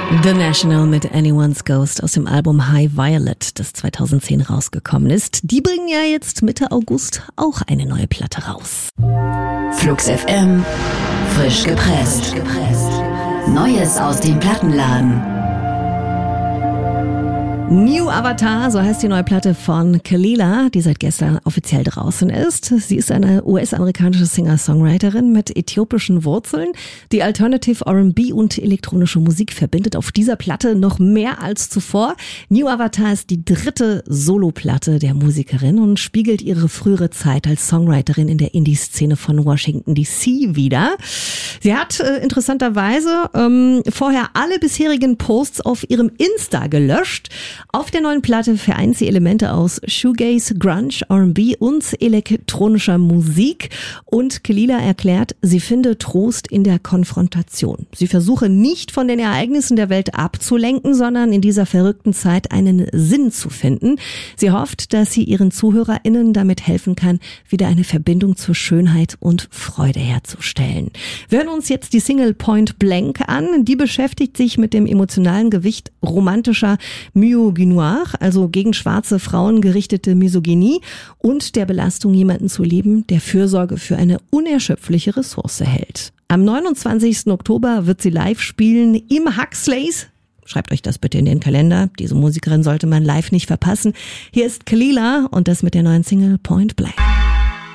The National mit Anyone's Ghost aus dem Album High Violet, das 2010 rausgekommen ist. Die bringen ja jetzt Mitte August auch eine neue Platte raus. Flux FM, frisch gepresst. Neues aus dem Plattenladen. New Avatar, so heißt die neue Platte von Kelela, die seit gestern offiziell draußen ist. Sie ist eine US-amerikanische Singer-Songwriterin mit äthiopischen Wurzeln, die Alternative R&B und elektronische Musik verbindet. Auf dieser Platte noch mehr als zuvor. New Avatar ist die dritte Soloplatte der Musikerin und spiegelt ihre frühere Zeit als Songwriterin in der Indie-Szene von Washington D.C. wider. Sie hat interessanterweise vorher alle bisherigen Posts auf ihrem Insta gelöscht. Auf der neuen Platte vereint sie Elemente aus Shoegaze, Grunge, R&B und elektronischer Musik. Und Kelela erklärt, sie finde Trost in der Konfrontation. Sie versuche nicht von den Ereignissen der Welt abzulenken, sondern in dieser verrückten Zeit einen Sinn zu finden. Sie hofft, dass sie ihren ZuhörerInnen damit helfen kann, wieder eine Verbindung zur Schönheit und Freude herzustellen. Wir hören uns jetzt die Single Point Blank an. Die beschäftigt sich mit dem emotionalen Gewicht romantischer Misogynie, also gegen schwarze Frauen gerichtete Misogynie und der Belastung, jemanden zu lieben, der Fürsorge für eine unerschöpfliche Ressource hält. Am 29. Oktober wird sie live spielen im Huxleys. Schreibt euch das bitte in den Kalender. Diese Musikerin sollte man live nicht verpassen. Hier ist Kelela und das mit der neuen Single Point Blank.